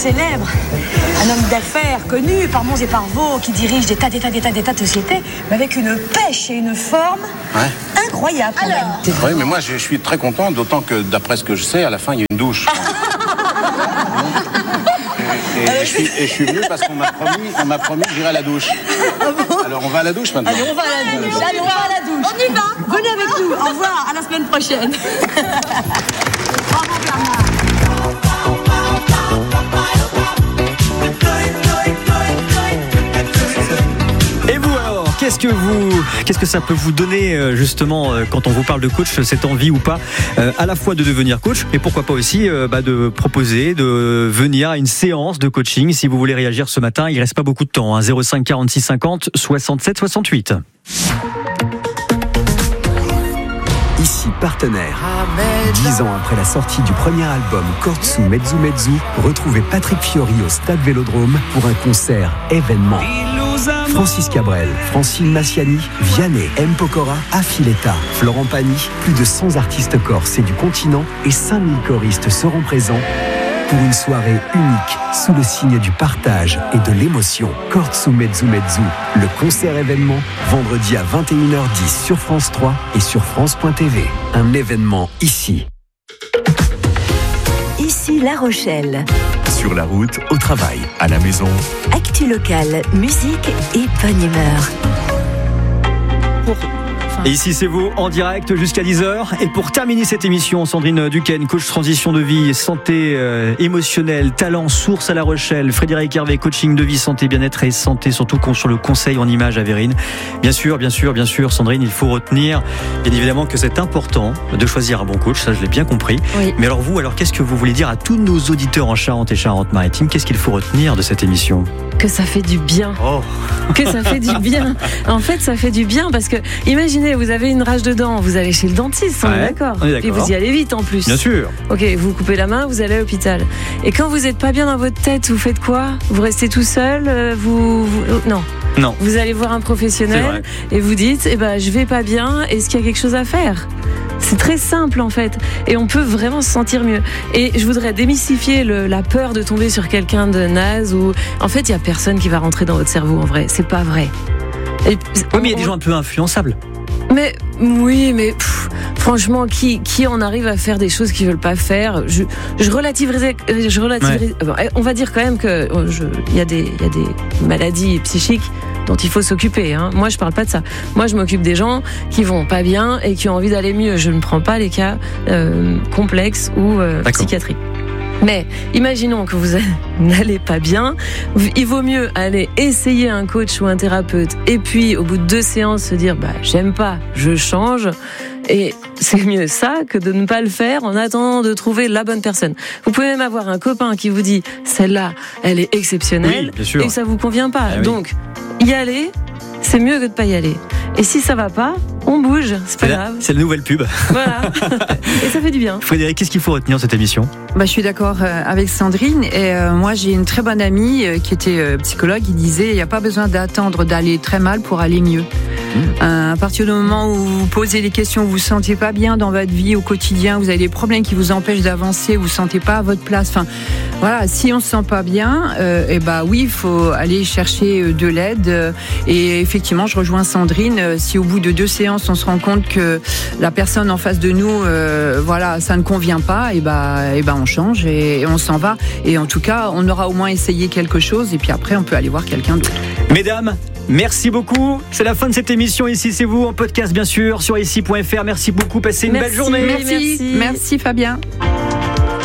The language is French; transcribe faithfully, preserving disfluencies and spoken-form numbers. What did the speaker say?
célèbre, un homme d'affaires connu par monts et par vaux, qui dirige des tas, des tas, des tas, des tas de sociétés, mais avec une pêche et une forme ouais. incroyables. Alors, oui, mais moi je suis très content, d'autant que d'après ce que je sais, à la fin il y a une douche. Et, et, et, je suis, et je suis venu parce qu'on m'a promis, on m'a promis que j'irai à la douche. Ah bon? Alors on va à la douche maintenant. Allez, on va à la douche. Allez, on va à la douche. On y va. Venez avec nous. Au revoir. À la semaine prochaine. Bravo Bernard. Et vous alors, qu'est-ce que vous, qu'est-ce que ça peut vous donner justement quand on vous parle de coach, cette envie ou pas, euh, à la fois de devenir coach, et pourquoi pas aussi euh, bah, de proposer, de venir à une séance de coaching. Si vous voulez réagir ce matin, il reste pas beaucoup de temps. Hein, zéro cinq quarante-six cinquante soixante-sept soixante-huit. Ici Partenaire. Dix ans après la sortie du premier album Kortsu Mezzu Mezzu, retrouvez Patrick Fiori au Stade Vélodrome pour un concert événement. Francis Cabrel, Francine Massiani, Vianney, M. Pokora, Affiletta, Florent Pagny, plus de cent artistes corses et du continent et cinq mille choristes seront présents pour une soirée unique sous le signe du partage et de l'émotion. Kortsu Mezzu Mezzu, le concert événement, vendredi à vingt et une heures dix sur France trois et sur France point T V. Un événement ici. Ici La Rochelle. Sur la route, au travail, à la maison. Actu locale, musique et bonne humeur. Pour... Et ici c'est vous en direct jusqu'à dix heures. Et pour terminer cette émission, Sandrine Duquesne, coach transition de vie, santé euh, émotionnelle, talent, source à La Rochelle. Frédéric Hervé, coaching de vie, santé, bien-être et santé, surtout sur le conseil en image à Vérine. Bien sûr, bien sûr, bien sûr, Sandrine, il faut retenir bien évidemment que c'est important de choisir un bon coach, ça je l'ai bien compris. Oui. Mais alors vous, alors qu'est-ce que vous voulez dire à tous nos auditeurs en Charente et Charente-Maritime? Qu'est-ce qu'il faut retenir de cette émission? Que ça fait du bien. Oh. Que ça fait du bien. En fait, ça fait du bien parce que, imaginez, vous avez une rage de dents, vous allez chez le dentiste, on ouais, est d'accord. On est d'accord. Et vous y allez vite en plus. Bien sûr. Ok, vous coupez la main, vous allez à l'hôpital. Et quand vous n'êtes pas bien dans votre tête, vous faites quoi? Vous restez tout seul vous, vous... Non. Non. Vous allez voir un professionnel et vous dites, eh ben, je vais pas bien, est-ce qu'il y a quelque chose à faire? C'est très simple en fait et on peut vraiment se sentir mieux. Et je voudrais démystifier le, la peur de tomber sur quelqu'un de naze ou en fait il y a personne qui va rentrer dans votre cerveau en vrai, c'est pas vrai. Et, oui mais il y a des gens un peu influençables. Mais oui mais pff, franchement qui, qui en arrive à faire des choses qu'ils veulent pas faire? Je, je relativiserai, je relativiserai ouais. On va dire quand même que il y a des il y a des maladies psychiques dont il faut s'occuper. Hein. Moi, je parle pas de ça. Moi, je m'occupe des gens qui vont pas bien et qui ont envie d'aller mieux. Je ne prends pas les cas euh, complexes ou euh, psychiatriques. Mais imaginons que vous n'allez pas bien, il vaut mieux aller essayer un coach ou un thérapeute et puis au bout de deux séances se dire bah j'aime pas, je change. Et c'est mieux ça que de ne pas le faire en attendant de trouver la bonne personne. Vous pouvez même avoir un copain qui vous dit celle-là, elle est exceptionnelle oui, et ça vous convient pas. Ah, oui. Donc y aller, c'est mieux que de pas y aller. Et si ça va pas, on bouge, c'est pas c'est grave. La, c'est la nouvelle pub. Voilà. Et ça fait du bien. Frédéric, qu'est-ce qu'il faut retenir de cette émission? Bah, je suis d'accord avec Sandrine. Et euh, moi, j'ai une très bonne amie euh, qui était euh, psychologue. Qui disait, il n'y a pas besoin d'attendre d'aller très mal pour aller mieux. Mmh. Euh, à partir du moment où vous posez des questions, vous vous sentez pas bien dans votre vie au quotidien, vous avez des problèmes qui vous empêchent d'avancer, vous vous sentez pas à votre place. Enfin, voilà. Si on se sent pas bien, euh, et bah oui, il faut aller chercher de l'aide. Et effectivement, je rejoins Sandrine. Si au bout de deux séances, on se rend compte que la personne en face de nous, euh, voilà, ça ne convient pas, et bah, et bah, on change et, et on s'en va. Et en tout cas, on aura au moins essayé quelque chose. Et puis après, on peut aller voir quelqu'un d'autre. Mesdames, merci beaucoup. C'est la fin de cette émission. Ici, c'est vous en podcast, bien sûr, sur ici point f r. Merci beaucoup. Passez une merci, belle journée. Merci, merci, merci Fabien.